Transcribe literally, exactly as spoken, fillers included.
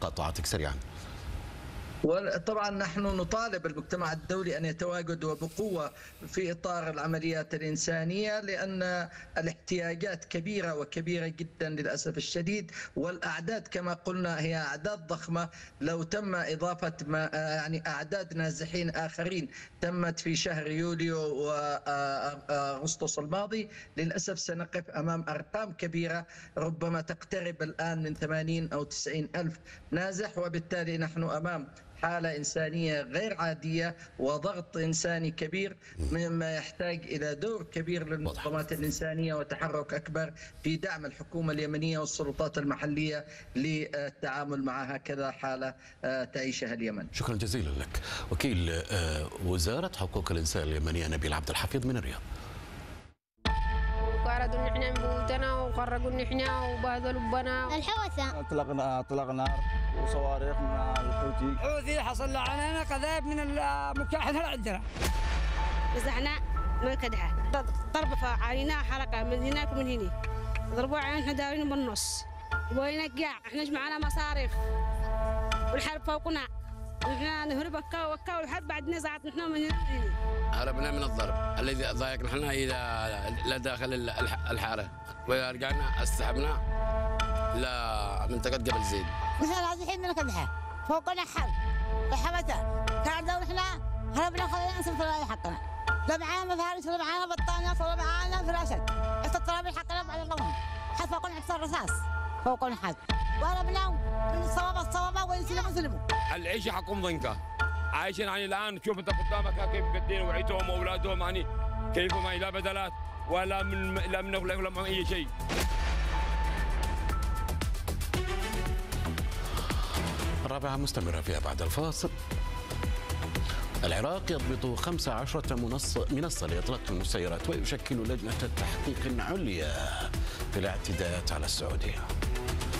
مقاطعتك سريعا. وطبعا نحن نطالب المجتمع الدولي أن يتواجد وبقوة في إطار العمليات الإنسانية، لأن الاحتياجات كبيرة وكبيرة جدا للأسف الشديد، والأعداد كما قلنا هي أعداد ضخمة. لو تم إضافة ما يعني أعداد نازحين آخرين تمت في شهر يوليو وأغسطس الماضي، للأسف سنقف أمام أرقام كبيرة ربما تقترب الآن من ثمانين أو تسعين ألف نازح، وبالتالي نحن أمام حالة إنسانية غير عادية وضغط إنساني كبير، مما يحتاج إلى دور كبير للمنظمات الإنسانية وتحرك أكبر في دعم الحكومة اليمنية والسلطات المحلية للتعامل مع هكذا حالة تعيشها اليمن. شكرا جزيلا لك. وكيل وزارة حقوق الإنسان اليمنية نبيل عبد الحفيظ من الرياض. قعدوا نحن بيوتنا وخرجوا نحن وبهذلوا بنا الحوثة. اطلقنا اطلق نار وصواريخ من الحوثي. الحوثي حصل علينا قذائف من المكاحل عندنا. نزحنا من الكدحة، ضرب علينا حركة من هناك ومن هنا، ضربوا علينا احنا داوين بالنص، وين قاع احنا جمعنا مصاريف والحرب فوقنا، نحن نهرب وكا وكا والحرب بعد نزعت نحن من هنا ومن هنا. هربنا من الضرب الذي ضايقنا احنا الى داخل الحاره، ورجعنا استحبنا لمنطقه جبل زيد. مثل هذه الحين من الكدحة فوقنا حرب وحمتها، كان احنا هربنا خلينا نصرف الراي حقنا، لا معانا مفارش ولا معانا بطانيات ولا معانا فراشات، حتى الترابي حقنا بعد اللهم حتى فوقنا حتى الرصاص فوقنا حد، وهربنا من الصوابة الصوابة ويسلموا سلموا. العيشه حقهم ضنكه، عايشين يعني الان تشوف انت قدامك كيف قدين وعيتهم واولادهم، يعني كيف ما لا بدلات ولا من لا من ولا من اي شيء. الرابعة مستمرة فيها بعد الفاصل. العراق يضبط خمس عشرة منصة لإطلاق المسيرات ويشكل لجنة تحقيق عليا في الاعتداءات على السعودية.